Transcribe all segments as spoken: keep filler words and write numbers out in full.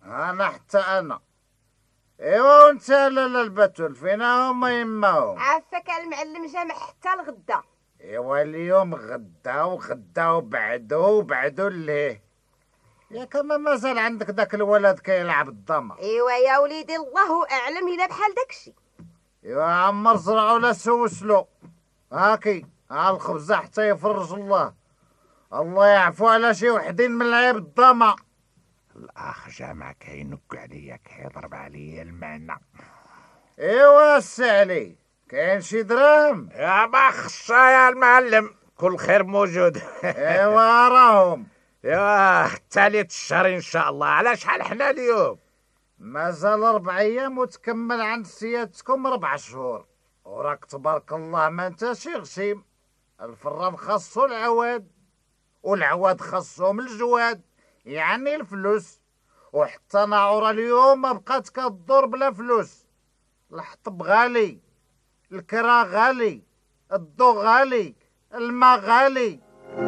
انا حتى انا. ايوا وانت لالا البتول فينا هما يماهم؟ عافاك المعلم جامع حتى الغدا. ايوا اليوم غدا وغدا وبعدو وبعدو ليه؟ يا كما مازال عندك داك الولد كيلعب الضما. ايوا يا وليدي الله اعلم الا بحال داكشي. ايوا عمر زرعو لا سوسلو. هاكي ها الخبزة حتى يفرج الله. الله يعفو على شي وحدين من لعيب الضما. الاخ جامع كينك عليا كيضرب عليا المعنى. ايوا السعلي كاين شي دراهم؟ يا ما خصها يا المعلم، كل خير موجود. ايوا راهم. ايوا ثالث الشهر ان شاء الله. على شحال حنا اليوم؟ مازال ربع ايام وتكمل عند سيادتكم ربع شهور. وراك تبارك الله ما انت شي غشيم. الفران خاصو العواد والعواد خاصهم الجواد، يعني الفلوس. وحتى ناعورة اليوم ما بقات كدور بلا فلوس. الحطب غالي، الكرا غالي، الضو غالي، الماء غالي.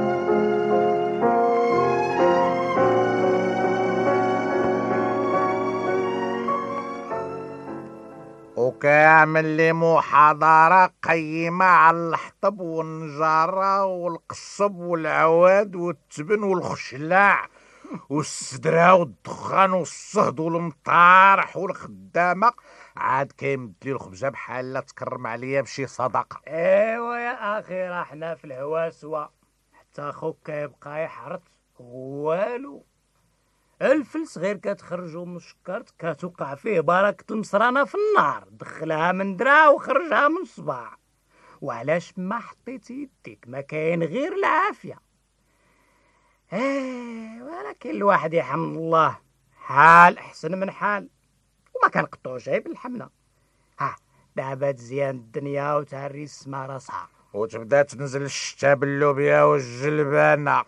وكيعمل لي محاضرة قيمة على الحطب والنجارة والقصب والعواد والتبن والخشلاع والسدرة والدخان والصهد والمطارح والخدامة. عاد كيمد لي الخبزة بحال لا تكرم عليا بشي صدقة. ايوا يا اخي راه حنا في الهوا سوا، حتى خوك كيبقى يحرط والو. الفلس غير كتخرجو من الشكرت كتوقع فيه بركة المصرانة في النار، دخلها من دراع وخرجها من صباع. وعلاش ما حطيتي يديك؟ ما كاين غير العافية. ايه ولكن الواحد يحمد الله، حال احسن من حال وما كنقطعوش عيب الحملة. ها دابا تزيان الدنيا وتعري السما راسها وتبدا تنزل الشتا باللوبيا والجلبانة.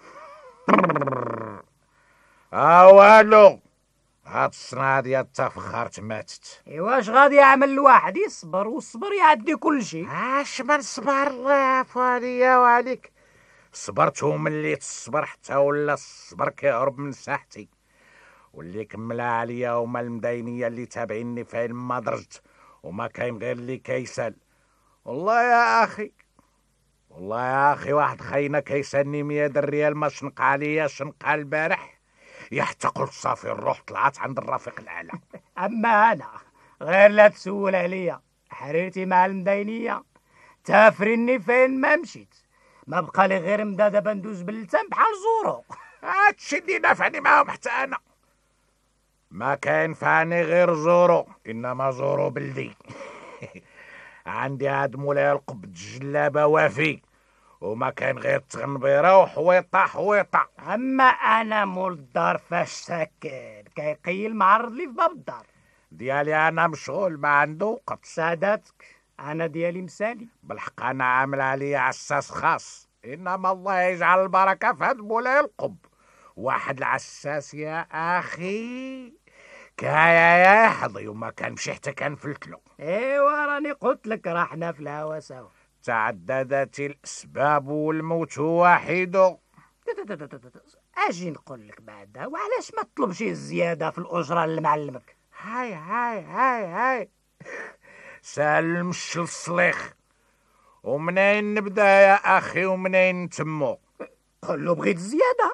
ها والو، هاد الصناعة ديال التفخرت ماتت. ايواش غادي يعمل الواحد؟ يصبر والصبر يعدي كل شيء. اش من صبر، الله يعفو عليا وعليك. صبرت وملي تصبر حتى ولا الصبر كيهرب من ساحتي. واللي كملها عليا هما المداينية اللي تابعيني في علم ما درجت، وما كاين غير اللي كيسال. والله يا اخي، والله يا اخي واحد خاينه كيسالني مية ريال ما شنق عليا شنقها البارح. يا حتى قلت صافي الروح طلعت عند الرفيق الاعلى. اما انا غير لا تسول عليا، حريرتي مع المداينية تافرني فين ما مشيت. ما بقى لي غير مدا دابا ندوز باللتان بحال زورو. هادشي اللي نافعني معاهم حتى انا. ما كاين فاني غير زورو، انما زورو بلدي. عندي هاد مولاي القبض الجلابه وافي، وما كاين غير تغنبيره وحويطه حويطه. اما انا مول الدار فاش ساكن كيقيل معرض لي في باب الدار ديالي انا مشغول ما عنده وقت. ساداتك انا ديالي مسالي. بالحق انا عامل عليا عساس خاص، انما الله يجعل البركه في هاد مولاي القب. واحد العساس يا اخي كايا يحظي وما كان مشي حتى كنفلتلو. ايوا راني قلت لك راه حنا في الهوا سوا. تعددت الاسباب والموت واحد. اجي نقول لك بعدا، وعلاش ما تطلبش الزياده في الاجره لمعلمك؟ هاي هاي هاي هاي سال المشي الصليخ. ومنين نبدا يا اخي ومنين نتمو؟ قول له بغيت الزياده.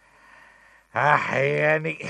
احياني.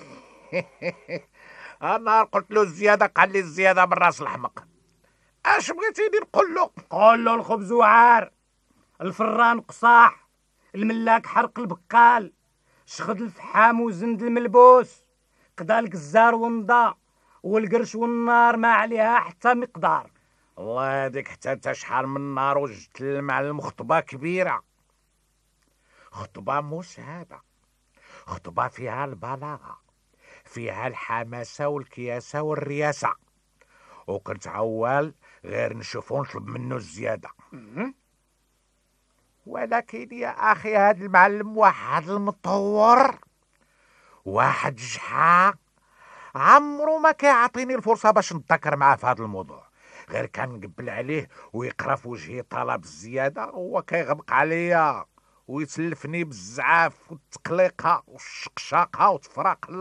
انا قلت له الزياده قال لي الزياده من راس الحمق. اش بغيتيني نقول له؟ قول له الخبز وعار، الفران قصاح، الملاك حرق البقال، شخد الفحام وزند الملبوس، قضى الجزار ونضا، والقرش والنار ما عليها حتى مقدار. الله يهديك حتى انت شحال من نار وجدت المعلم خطبه كبيره. خطبه مساعده، خطبه فيها البلاغه، فيها الحماسه والكياسه والرياسه. وكنت عوال غير نشوفو نطلب منه الزياده. ولكن يا اخي هاد المعلم واحد المطور، واحد جحا، عمرو ما كيعطيني الفرصه باش نتذكر معاه في هذا الموضوع. غير كان نقبل عليه ويقرا في وجهي طلب الزياده هو كيغبق عليا ويتلفني بالزعاف والتقليقه والشقشاقه وتفراق